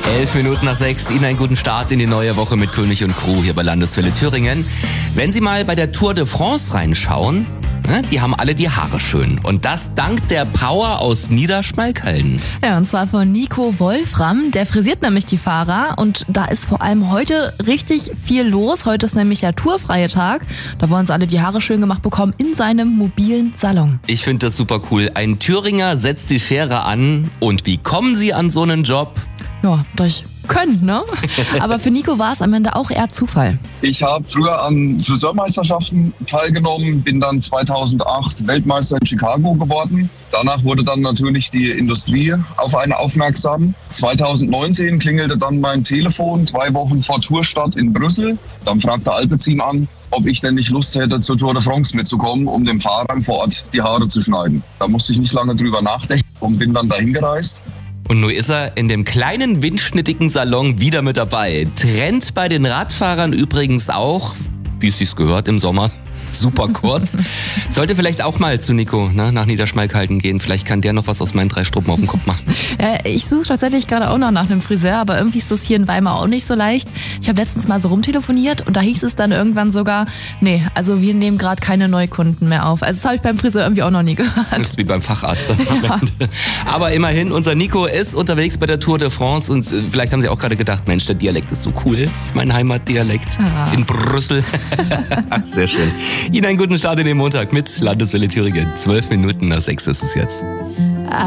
11:05. Ihnen einen guten Start in die neue Woche mit König und Crew hier bei Landeswelle Thüringen. Wenn Sie mal bei der Tour de France reinschauen, die haben alle die Haare schön. Und das dank der Power aus Niederschmalkalden. Ja, und zwar von Nico Wolfram. Der frisiert nämlich die Fahrer. Und da ist vor allem heute richtig viel los. Heute ist nämlich der tourfreie Tag. Da wollen sie alle die Haare schön gemacht bekommen in seinem mobilen Salon. Ich finde das super cool. Ein Thüringer setzt die Schere an. Und wie kommen Sie an so einen Job? Ja, durch Können, ne? Aber für Nico war es am Ende auch eher Zufall. Ich habe früher an Friseurmeisterschaften teilgenommen, bin dann 2008 Weltmeister in Chicago geworden. Danach wurde dann natürlich die Industrie auf einen aufmerksam. 2019 klingelte dann mein Telefon 2 Wochen vor Tourstart in Brüssel. Dann fragte Alpecin an, ob ich denn nicht Lust hätte, zur Tour de France mitzukommen, um dem Fahrern vor Ort die Haare zu schneiden. Da musste ich nicht lange drüber nachdenken und bin dann dahin gereist. Und nun ist er in dem kleinen, windschnittigen Salon wieder mit dabei. Trend bei den Radfahrern übrigens auch, wie es sich gehört im Sommer, super kurz. Sollte vielleicht auch mal zu Nico nach Niederschmalkalden gehen. Vielleicht kann der noch was aus meinen 3 Struppen auf dem Kopf machen. Ja, ich suche tatsächlich gerade auch noch nach einem Friseur, aber irgendwie ist das hier in Weimar auch nicht so leicht. Ich habe letztens mal so rumtelefoniert und da hieß es dann irgendwann sogar, nee, also wir nehmen gerade keine Neukunden mehr auf. Also das habe ich beim Friseur irgendwie auch noch nie gehört. Das ist wie beim Facharzt. Ja. Aber immerhin, unser Nico ist unterwegs bei der Tour de France und vielleicht haben Sie auch gerade gedacht, Mensch, der Dialekt ist so cool. Das ist mein Heimatdialekt in Brüssel. Sehr schön. Ihnen einen guten Start in den Montag mit Landeswelle Thüringen. 12:05 ist es jetzt.